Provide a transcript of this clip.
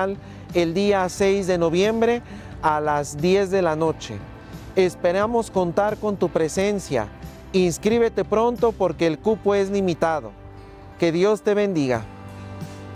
Nacional el día 6 de noviembre a las 10 de la noche. Esperamos contar con tu presencia. Inscríbete pronto porque el cupo es limitado. Que Dios te bendiga.